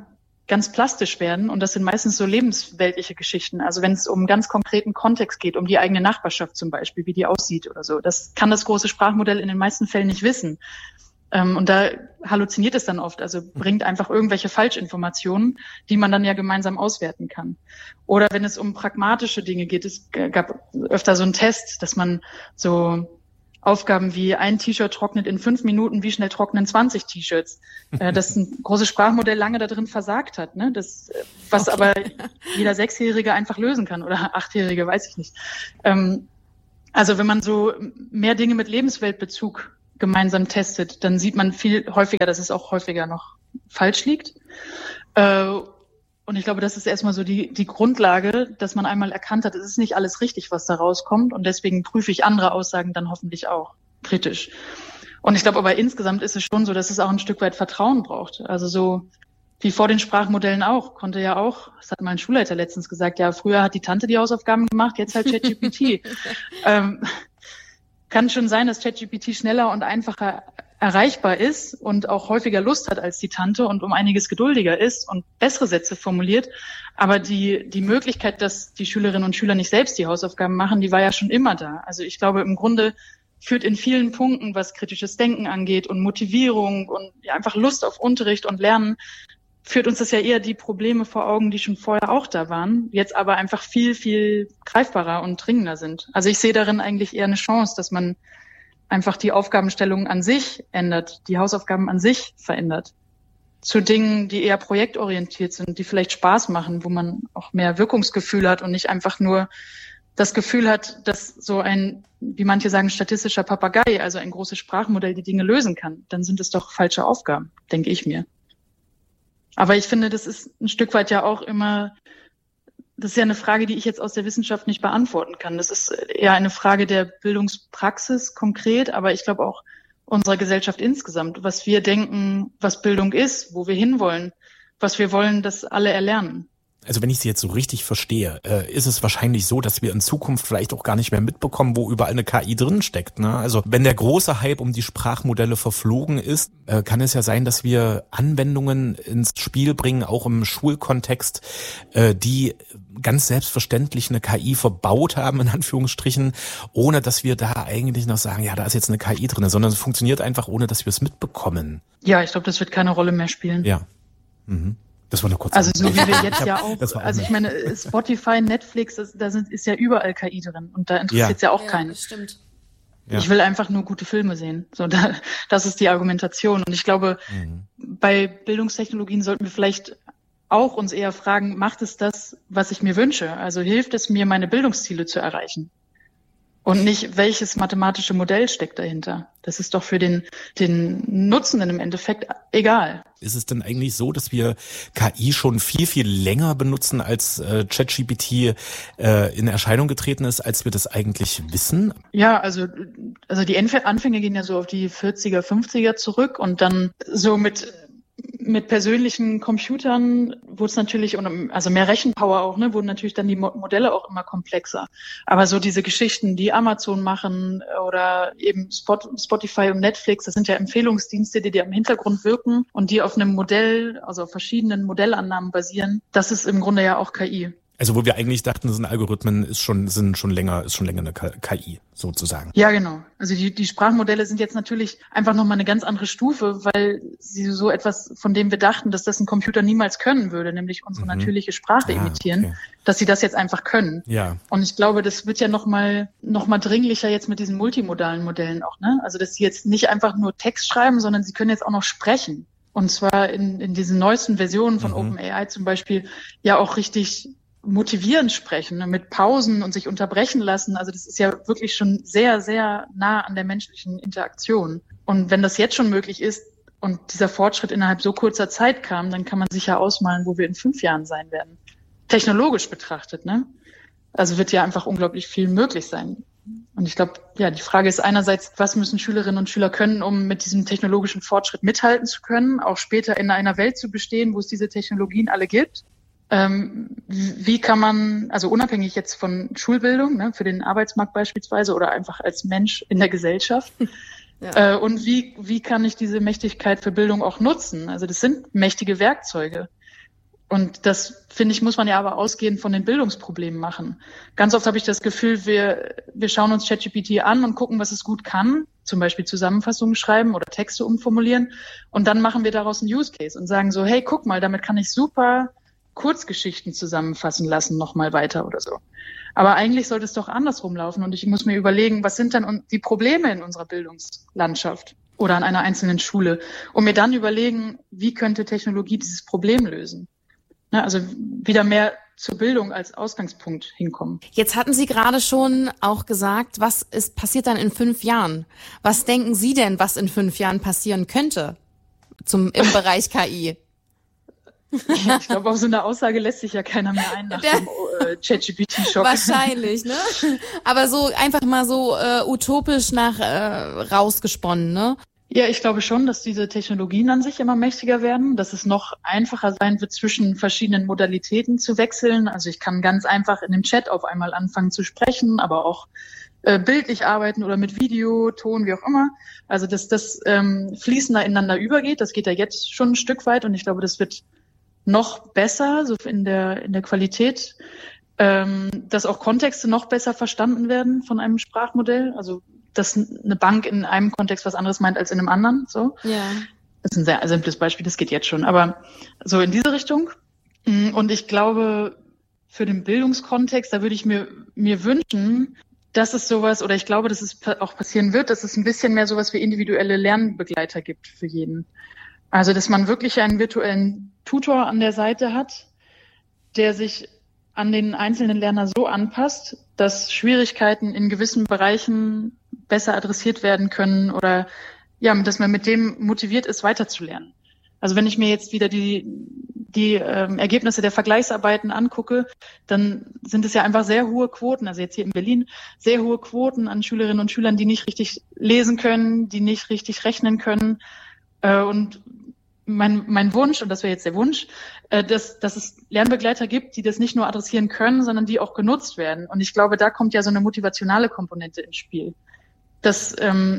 ganz plastisch werden und das sind meistens so lebensweltliche Geschichten. Also wenn es um ganz konkreten Kontext geht, um die eigene Nachbarschaft zum Beispiel, wie die aussieht oder so. Das kann das große Sprachmodell in den meisten Fällen nicht wissen. Und da halluziniert es dann oft, also bringt einfach irgendwelche Falschinformationen, die man dann ja gemeinsam auswerten kann. Oder wenn es um pragmatische Dinge geht, es gab öfter so einen Test, dass man so Aufgaben wie ein T-Shirt trocknet in 5 Minuten, wie schnell trocknen 20 T-Shirts, dass ein großes Sprachmodell lange da drin versagt hat, ne? Das, was aber jeder 6-Jährige einfach lösen kann oder 8-Jährige, weiß ich nicht. Also wenn man so mehr Dinge mit Lebensweltbezug gemeinsam testet, dann sieht man viel häufiger, dass es auch häufiger noch falsch liegt. Und ich glaube, das ist erstmal so die Grundlage, dass man einmal erkannt hat, es ist nicht alles richtig, was da rauskommt. Und deswegen prüfe ich andere Aussagen dann hoffentlich auch kritisch. Und ich glaube aber insgesamt ist es schon so, dass es auch ein Stück weit Vertrauen braucht. Also so wie vor den Sprachmodellen auch, konnte ja auch, das hat mein Schulleiter letztens gesagt, ja, früher hat die Tante die Hausaufgaben gemacht, jetzt halt ChatGPT. Kann schon sein, dass ChatGPT schneller und einfacher erreichbar ist und auch häufiger Lust hat als die Tante und um einiges geduldiger ist und bessere Sätze formuliert. Aber die Möglichkeit, dass die Schülerinnen und Schüler nicht selbst die Hausaufgaben machen, die war ja schon immer da. Also ich glaube, im Grunde führt in vielen Punkten, was kritisches Denken angeht und Motivierung und ja, einfach Lust auf Unterricht und Lernen, führt uns das ja eher die Probleme vor Augen, die schon vorher auch da waren, jetzt aber einfach viel, viel greifbarer und dringender sind. Also ich sehe darin eigentlich eher eine Chance, dass man einfach die Aufgabenstellung an sich ändert, die Hausaufgaben an sich verändert. Zu Dingen, die eher projektorientiert sind, die vielleicht Spaß machen, wo man auch mehr Wirkungsgefühl hat und nicht einfach nur das Gefühl hat, dass so ein, wie manche sagen, statistischer Papagei, also ein großes Sprachmodell, die Dinge lösen kann. Dann sind es doch falsche Aufgaben, denke ich mir. Aber ich finde, das ist ein Stück weit ja auch immer, das ist ja eine Frage, die ich jetzt aus der Wissenschaft nicht beantworten kann. Das ist eher eine Frage der Bildungspraxis konkret, aber ich glaube auch unserer Gesellschaft insgesamt, was wir denken, was Bildung ist, wo wir hinwollen, was wir wollen, dass alle erlernen. Also wenn ich Sie jetzt so richtig verstehe, ist es wahrscheinlich so, dass wir in Zukunft vielleicht auch gar nicht mehr mitbekommen, wo überall eine KI drin steckt, ne? Also wenn der große Hype um die Sprachmodelle verflogen ist, kann es ja sein, dass wir Anwendungen ins Spiel bringen, auch im Schulkontext, die ganz selbstverständlich eine KI verbaut haben, in Anführungsstrichen, ohne dass wir da eigentlich noch sagen, ja, da ist jetzt eine KI drin, sondern es funktioniert einfach, ohne dass wir es mitbekommen. Ja, ich glaube, das wird keine Rolle mehr spielen. Ja. Mhm. Das war eine kurze Also so wie wir jetzt ja auch, also ich meine, Spotify, Netflix, ist ja überall KI drin und da interessiert es ja auch keinen. Das stimmt. Ja. Ich will einfach nur gute Filme sehen. So, das ist die Argumentation. Und ich glaube, bei Bildungstechnologien sollten wir vielleicht auch uns eher fragen, macht es das, was ich mir wünsche? Also hilft es mir, meine Bildungsziele zu erreichen? Und nicht, welches mathematische Modell steckt dahinter. Das ist doch für den Nutzenden im Endeffekt egal. Ist es denn eigentlich so, dass wir KI schon viel, viel länger benutzen, als ChatGPT in Erscheinung getreten ist, als wir das eigentlich wissen? Ja, also die Anfänge gehen ja so auf die 40er, 50er zurück und dann so mit persönlichen Computern wurde es natürlich, also mehr Rechenpower auch, ne, wurden natürlich dann die Modelle auch immer komplexer. Aber so diese Geschichten, die Amazon machen oder eben Spotify und Netflix, das sind ja Empfehlungsdienste, die im Hintergrund wirken und die auf einem Modell, also auf verschiedenen Modellannahmen basieren. Das ist im Grunde ja auch KI. Also wo wir eigentlich dachten, das sind Algorithmen, ist schon länger eine KI sozusagen. Ja, genau. Also die Sprachmodelle sind jetzt natürlich einfach nochmal eine ganz andere Stufe, weil sie so etwas, von dem wir dachten, dass das ein Computer niemals können würde, nämlich unsere natürliche Sprache imitieren, okay, dass sie das jetzt einfach können. Ja. Und ich glaube, das wird ja noch mal dringlicher jetzt mit diesen multimodalen Modellen auch, ne? Also dass sie jetzt nicht einfach nur Text schreiben, sondern sie können jetzt auch noch sprechen. Und zwar in diesen neuesten Versionen von OpenAI zum Beispiel ja auch richtig motivierend sprechen, ne, mit Pausen und sich unterbrechen lassen. Also das ist ja wirklich schon sehr, sehr nah an der menschlichen Interaktion. Und wenn das jetzt schon möglich ist und dieser Fortschritt innerhalb so kurzer Zeit kam, dann kann man sich ja ausmalen, wo wir in 5 Jahren sein werden. Technologisch betrachtet, ne? Also wird ja einfach unglaublich viel möglich sein. Und ich glaube, ja, die Frage ist einerseits, was müssen Schülerinnen und Schüler können, um mit diesem technologischen Fortschritt mithalten zu können, auch später in einer Welt zu bestehen, wo es diese Technologien alle gibt. Wie kann man, also unabhängig jetzt von Schulbildung, ne, für den Arbeitsmarkt beispielsweise oder einfach als Mensch in der Gesellschaft, und wie kann ich diese Mächtigkeit für Bildung auch nutzen? Also das sind mächtige Werkzeuge. Und das, finde ich, muss man ja aber ausgehend von den Bildungsproblemen machen. Ganz oft habe ich das Gefühl, wir schauen uns ChatGPT an und gucken, was es gut kann, zum Beispiel Zusammenfassungen schreiben oder Texte umformulieren. Und dann machen wir daraus einen Use Case und sagen so, hey, guck mal, damit kann ich super Kurzgeschichten zusammenfassen lassen, nochmal weiter oder so. Aber eigentlich sollte es doch andersrum laufen. Und ich muss mir überlegen, was sind denn die Probleme in unserer Bildungslandschaft oder an einer einzelnen Schule? Und mir dann überlegen, wie könnte Technologie dieses Problem lösen? Also wieder mehr zur Bildung als Ausgangspunkt hinkommen. Jetzt hatten Sie gerade schon auch gesagt, passiert dann in 5 Jahren? Was denken Sie denn, was in 5 Jahren passieren könnte im Bereich KI? Ich glaube, auf so eine Aussage lässt sich ja keiner mehr ein nach dem ChatGPT-Schock. Wahrscheinlich, ne? Aber so einfach mal so utopisch rausgesponnen, ne? Ja, ich glaube schon, dass diese Technologien an sich immer mächtiger werden, dass es noch einfacher sein wird, zwischen verschiedenen Modalitäten zu wechseln. Also ich kann ganz einfach in dem Chat auf einmal anfangen zu sprechen, aber auch bildlich arbeiten oder mit Video, Ton, wie auch immer. Also dass das fließender ineinander übergeht, das geht ja jetzt schon ein Stück weit und ich glaube, das wird noch besser, so in der Qualität, dass auch Kontexte noch besser verstanden werden von einem Sprachmodell. Also dass eine Bank in einem Kontext was anderes meint als in einem anderen. So. Ja. Das ist ein sehr simples Beispiel, das geht jetzt schon. Aber so in diese Richtung. Und ich glaube, für den Bildungskontext, da würde ich mir wünschen, dass es sowas, oder ich glaube, dass es auch passieren wird, dass es ein bisschen mehr sowas wie individuelle Lernbegleiter gibt für jeden. Also, dass man wirklich einen virtuellen Tutor an der Seite hat, der sich an den einzelnen Lerner so anpasst, dass Schwierigkeiten in gewissen Bereichen besser adressiert werden können oder ja, dass man mit dem motiviert ist, weiterzulernen. Also wenn ich mir jetzt wieder die Ergebnisse der Vergleichsarbeiten angucke, dann sind es ja einfach sehr hohe Quoten, also jetzt hier in Berlin, sehr hohe Quoten an Schülerinnen und Schülern, die nicht richtig lesen können, die nicht richtig rechnen können. Und mein Wunsch, und das wäre jetzt der Wunsch, dass es Lernbegleiter gibt, die das nicht nur adressieren können, sondern die auch genutzt werden. Und ich glaube, da kommt ja so eine motivationale Komponente ins Spiel. Dass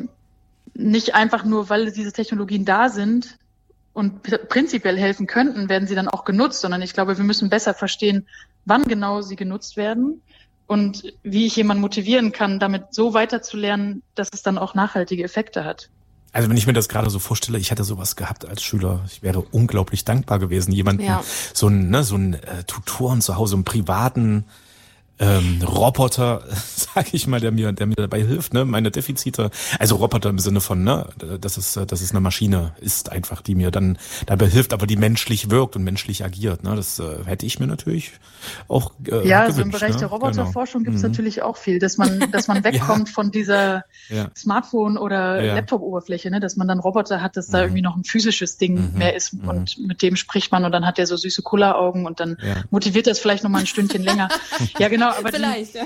nicht einfach nur, weil diese Technologien da sind und prinzipiell helfen könnten, werden sie dann auch genutzt, sondern ich glaube, wir müssen besser verstehen, wann genau sie genutzt werden und wie ich jemanden motivieren kann, damit so weiterzulernen, dass es dann auch nachhaltige Effekte hat. Also wenn ich mir das gerade so vorstelle, ich hätte sowas gehabt als Schüler, ich wäre unglaublich dankbar gewesen, jemanden, so einen Tutoren zu Hause, einen privaten Roboter, sag ich mal, der mir dabei hilft, ne, meine Defizite, also Roboter im Sinne von, ne, dass es eine Maschine ist einfach, die mir dann dabei hilft, aber die menschlich wirkt und menschlich agiert, ne, das hätte ich mir natürlich auch gewünscht, so im ne? Bereich der Roboterforschung gibt es natürlich auch viel, dass man wegkommt von dieser Smartphone- oder Laptop-Oberfläche, ne, dass man dann Roboter hat, dass da irgendwie noch ein physisches Ding mehr ist und mit dem spricht man und dann hat der so süße Kulleraugen und dann motiviert das vielleicht noch mal ein Stündchen länger. Ja, genau. Aber vielleicht,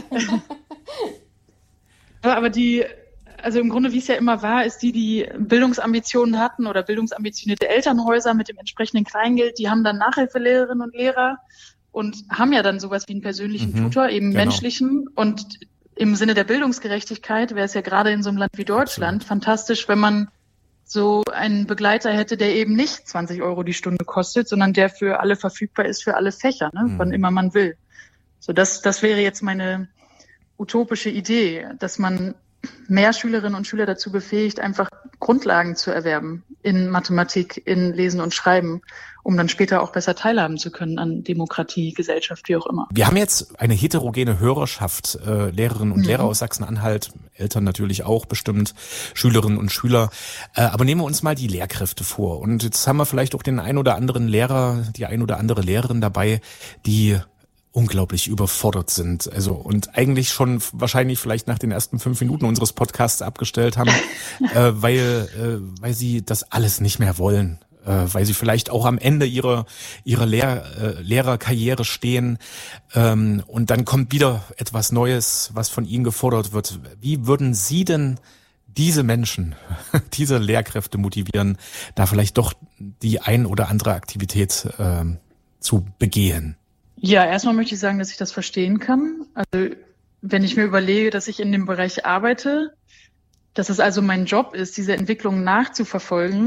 also im Grunde, wie es ja immer war, ist die Bildungsambitionen hatten oder bildungsambitionierte Elternhäuser mit dem entsprechenden Kleingeld, die haben dann Nachhilfelehrerinnen und Lehrer und haben ja dann sowas wie einen persönlichen Tutor, eben menschlichen. Und im Sinne der Bildungsgerechtigkeit wäre es ja gerade in so einem Land wie Deutschland fantastisch, wenn man so einen Begleiter hätte, der eben nicht 20 € die Stunde kostet, sondern der für alle verfügbar ist, für alle Fächer, ne, wann immer man will. So, das wäre jetzt meine utopische Idee, dass man mehr Schülerinnen und Schüler dazu befähigt, einfach Grundlagen zu erwerben in Mathematik, in Lesen und Schreiben, um dann später auch besser teilhaben zu können an Demokratie, Gesellschaft, wie auch immer. Wir haben jetzt eine heterogene Hörerschaft, Lehrerinnen und Lehrer aus Sachsen-Anhalt, Eltern natürlich auch bestimmt, Schülerinnen und Schüler. Aber nehmen wir uns mal die Lehrkräfte vor. Und jetzt haben wir vielleicht auch den ein oder anderen Lehrer, die ein oder andere Lehrerin dabei, die unglaublich überfordert sind. Also und eigentlich schon wahrscheinlich vielleicht nach den ersten 5 Minuten unseres Podcasts abgestellt haben, weil sie das alles nicht mehr wollen. Weil sie vielleicht auch am Ende ihrer Lehrerkarriere stehen und dann kommt wieder etwas Neues, was von ihnen gefordert wird. Wie würden Sie denn diese Menschen, diese Lehrkräfte motivieren, da vielleicht doch die ein oder andere Aktivität zu begehen? Ja, erstmal möchte ich sagen, dass ich das verstehen kann. Also wenn ich mir überlege, dass ich in dem Bereich arbeite, dass es also mein Job ist, diese Entwicklung nachzuverfolgen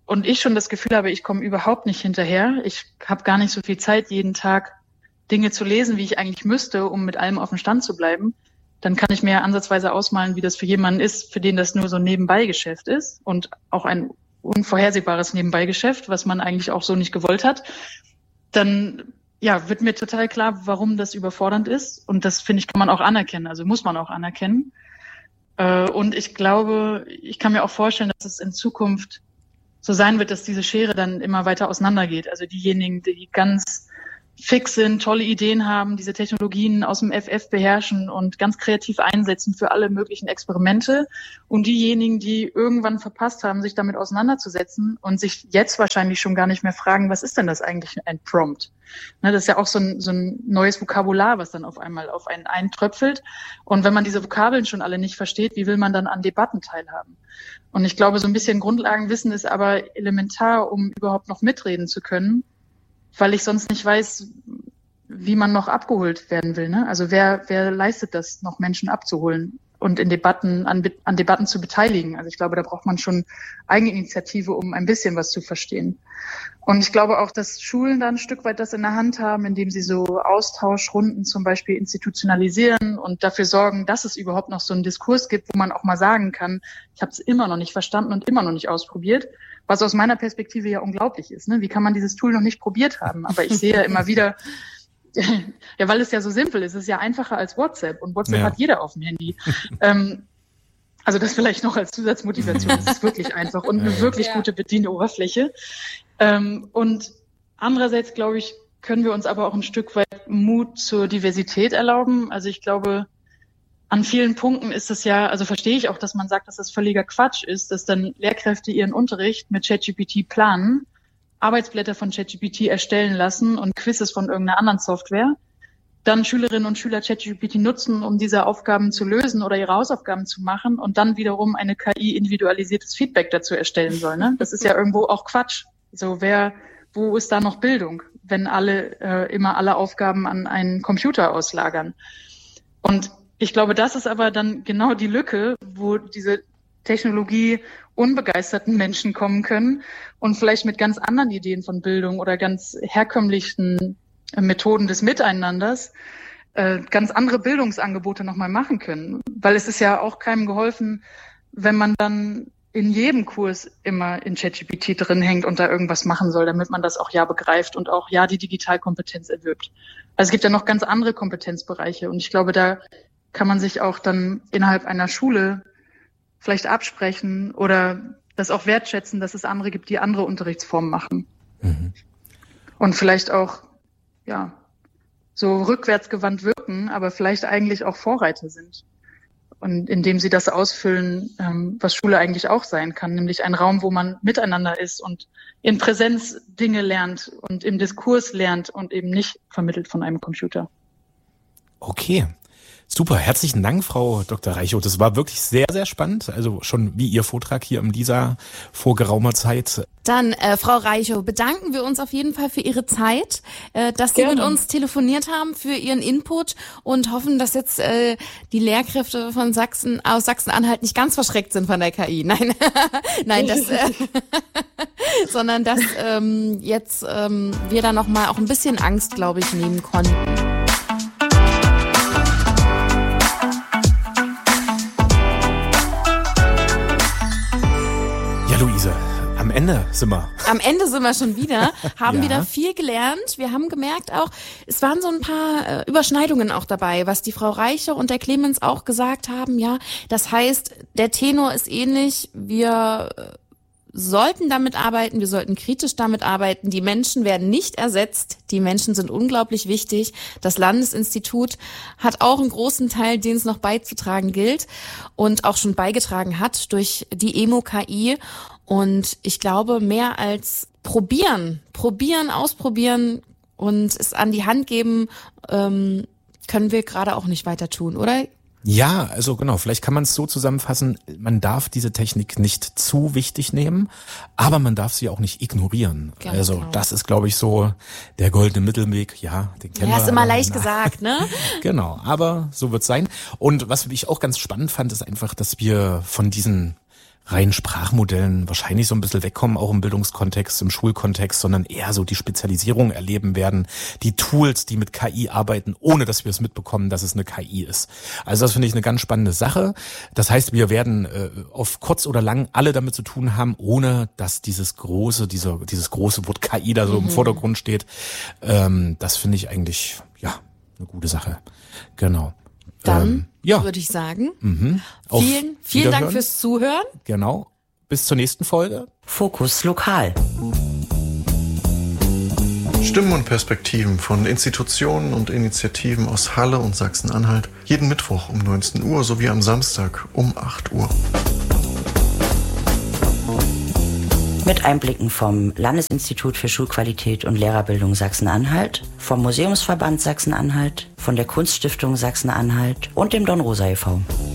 und ich schon das Gefühl habe, ich komme überhaupt nicht hinterher. Ich habe gar nicht so viel Zeit, jeden Tag Dinge zu lesen, wie ich eigentlich müsste, um mit allem auf dem Stand zu bleiben, dann kann ich mir ansatzweise ausmalen, wie das für jemanden ist, für den das nur so ein Nebenbeigeschäft ist und auch ein unvorhersehbares Nebenbeigeschäft, was man eigentlich auch so nicht gewollt hat. Dann wird mir total klar, warum das überfordernd ist. Und das, finde ich, kann man auch anerkennen, also muss man auch anerkennen. Und ich glaube, ich kann mir auch vorstellen, dass es in Zukunft so sein wird, dass diese Schere dann immer weiter auseinandergeht. Also diejenigen, die ganz fix sind, tolle Ideen haben, diese Technologien aus dem FF beherrschen und ganz kreativ einsetzen für alle möglichen Experimente. Und diejenigen, die irgendwann verpasst haben, sich damit auseinanderzusetzen und sich jetzt wahrscheinlich schon gar nicht mehr fragen, was ist denn das eigentlich ein Prompt? Ne, das ist ja auch so ein neues Vokabular, was dann auf einmal auf einen eintröpfelt. Und wenn man diese Vokabeln schon alle nicht versteht, wie will man dann an Debatten teilhaben? Und ich glaube, so ein bisschen Grundlagenwissen ist aber elementar, um überhaupt noch mitreden zu können, weil ich sonst nicht weiß, wie man noch abgeholt werden will. Ne? Also wer leistet das, noch Menschen abzuholen und in Debatten, an Debatten zu beteiligen? Also ich glaube, da braucht man schon Eigeninitiative, um ein bisschen was zu verstehen. Und ich glaube auch, dass Schulen da ein Stück weit das in der Hand haben, indem sie so Austauschrunden zum Beispiel institutionalisieren und dafür sorgen, dass es überhaupt noch so einen Diskurs gibt, wo man auch mal sagen kann, ich habe es immer noch nicht verstanden und immer noch nicht ausprobiert. Was aus meiner Perspektive ja unglaublich ist. Ne? Wie kann man dieses Tool noch nicht probiert haben? Aber ich sehe ja immer wieder, ja, weil es ja so simpel ist, es ist ja einfacher als WhatsApp und WhatsApp hat jeder auf dem Handy. Also das vielleicht noch als Zusatzmotivation. Es ist wirklich einfach und eine wirklich gute Bedienoberfläche. Und andererseits, glaube ich, können wir uns aber auch ein Stück weit Mut zur Diversität erlauben. Also ich glaube, an vielen Punkten ist es ja, also verstehe ich auch, dass man sagt, dass das völliger Quatsch ist, dass dann Lehrkräfte ihren Unterricht mit ChatGPT planen, Arbeitsblätter von ChatGPT erstellen lassen und Quizzes von irgendeiner anderen Software, dann Schülerinnen und Schüler ChatGPT nutzen, um diese Aufgaben zu lösen oder ihre Hausaufgaben zu machen und dann wiederum eine KI individualisiertes Feedback dazu erstellen soll. Ne? Das ist ja irgendwo auch Quatsch. So, wo ist da noch Bildung, wenn alle immer alle Aufgaben an einen Computer auslagern? Und ich glaube, das ist aber dann genau die Lücke, wo diese Technologie unbegeisterten Menschen kommen können und vielleicht mit ganz anderen Ideen von Bildung oder ganz herkömmlichen Methoden des Miteinanders ganz andere Bildungsangebote nochmal machen können. Weil es ist ja auch keinem geholfen, wenn man dann in jedem Kurs immer in ChatGPT drin hängt und da irgendwas machen soll, damit man das auch begreift und auch die Digitalkompetenz erwirbt. Also es gibt ja noch ganz andere Kompetenzbereiche und ich glaube, da kann man sich auch dann innerhalb einer Schule vielleicht absprechen oder das auch wertschätzen, dass es andere gibt, die andere Unterrichtsformen machen. Mhm. Und vielleicht auch, so rückwärtsgewandt wirken, aber vielleicht eigentlich auch Vorreiter sind. Und indem sie das ausfüllen, was Schule eigentlich auch sein kann, nämlich ein Raum, wo man miteinander ist und in Präsenz Dinge lernt und im Diskurs lernt und eben nicht vermittelt von einem Computer. Okay. Super, herzlichen Dank, Frau Dr. Reichow. Das war wirklich sehr, sehr spannend. Also schon wie Ihr Vortrag hier im LISA vor geraumer Zeit. Dann, Frau Reichow, bedanken wir uns auf jeden Fall für Ihre Zeit, dass Sie mit uns telefoniert haben, für Ihren Input und hoffen, dass jetzt die Lehrkräfte von aus Sachsen-Anhalt nicht ganz verschreckt sind von der KI. Nein, sondern dass jetzt wir da nochmal auch ein bisschen Angst, glaube ich, nehmen konnten. Luise, am Ende sind wir. Am Ende sind wir schon wieder, haben wieder viel gelernt. Wir haben gemerkt auch, es waren so ein paar Überschneidungen auch dabei, was die Frau Reichow und der Clemens auch gesagt haben. Ja, das heißt, der Tenor ist ähnlich. Wir sollten damit arbeiten, wir sollten kritisch damit arbeiten. Die Menschen werden nicht ersetzt. Die Menschen sind unglaublich wichtig. Das Landesinstitut hat auch einen großen Teil, den es noch beizutragen gilt und auch schon beigetragen hat durch die Emo-KI. Und ich glaube, mehr als probieren, ausprobieren und es an die Hand geben, können wir gerade auch nicht weiter tun, oder? Ja, also genau, vielleicht kann man es so zusammenfassen, man darf diese Technik nicht zu wichtig nehmen, aber man darf sie auch nicht ignorieren. Ganz also genau. Das ist, glaube ich, so der goldene Mittelweg, den kennen wir. Ja, ist immer leicht gesagt, ne? Genau, aber so wird's sein. Und was ich auch ganz spannend fand, ist einfach, dass wir von diesen reinen Sprachmodellen wahrscheinlich so ein bisschen wegkommen, auch im Bildungskontext, im Schulkontext, sondern eher so die Spezialisierung erleben werden, die Tools, die mit KI arbeiten, ohne dass wir es mitbekommen, dass es eine KI ist. Also das finde ich eine ganz spannende Sache. Das heißt, wir werden auf kurz oder lang alle damit zu tun haben, ohne dass dieses große Wort KI da so im Vordergrund steht. Das finde ich eigentlich, ja, eine gute Sache. Genau. Dann würde ich sagen, vielen Dank fürs Zuhören. Genau. Bis zur nächsten Folge. Fokus Lokal. Stimmen und Perspektiven von Institutionen und Initiativen aus Halle und Sachsen-Anhalt. Jeden Mittwoch um 19 Uhr sowie am Samstag um 8 Uhr. Mit Einblicken vom Landesinstitut für Schulqualität und Lehrerbildung Sachsen-Anhalt, vom Museumsverband Sachsen-Anhalt, von der Kunststiftung Sachsen-Anhalt und dem Don Rosa e.V.